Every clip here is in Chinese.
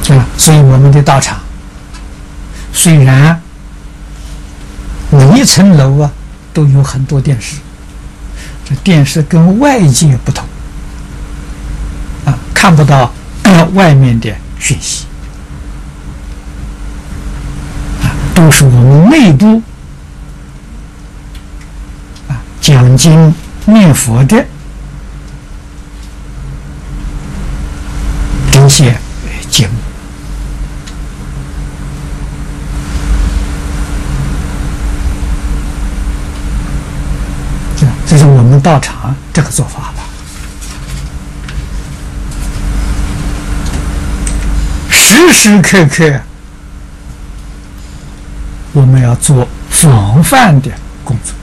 所以我们的道场虽然每一层楼都有很多电视，这电视跟外界不同看不到外面的讯息都是我们内部讲经念佛的这些节目。这是我们道场这个做法吧。时时刻刻我们要做防范的工作。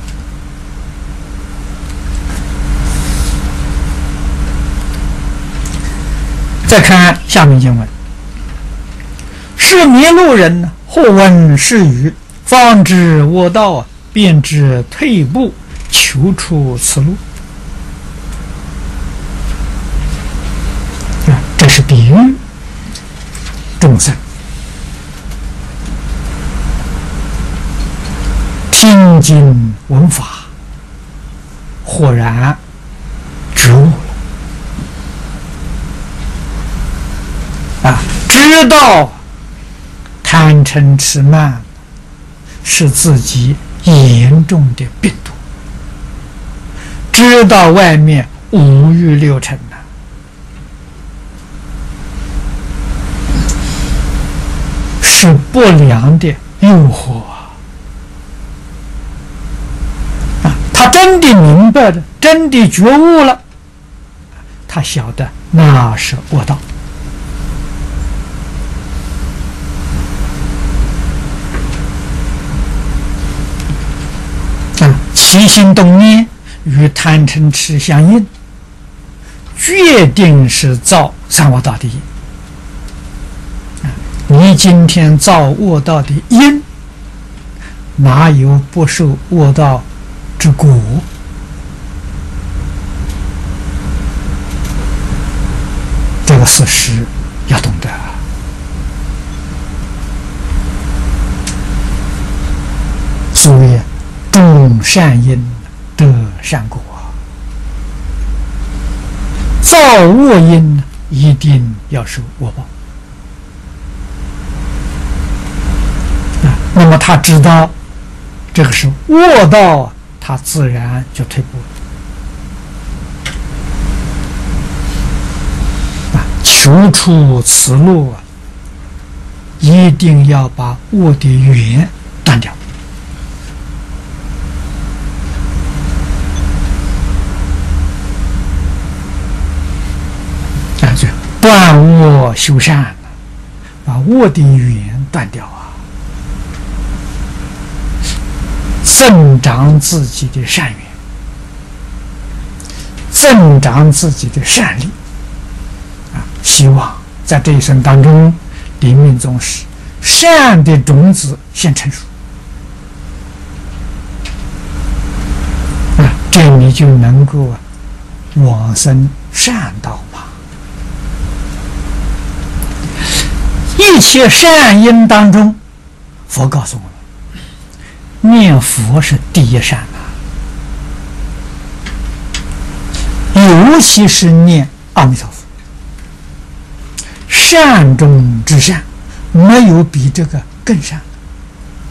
再看下面经文：是迷路人或闻是语，方知我道，便知退步，求出此路。这是比喻众生听经闻法，豁然觉悟了知道贪嗔痴慢是自己严重的病毒，知道外面五欲六尘是不良的诱惑他真的明白了，真的觉悟了，他晓得那是恶道。起心动念与贪嗔痴相应，决定是造三恶道的因。你今天造恶道的因，哪有不受恶道之果？这个事实要懂得。所谓种善因得善果，造恶因一定要受恶报。那么他知道这个是恶道，他自然就退步了。求出此路一定要把恶的缘断掉。断恶修善，把恶的缘断掉增长自己的善缘，增长自己的善力希望在这一生当中，临命终时，善的种子先成熟这样你就能够往生善道嘛。一切善因当中，佛告诉我们，念佛是第一善尤其是念阿弥陀佛，善中之善，没有比这个更善。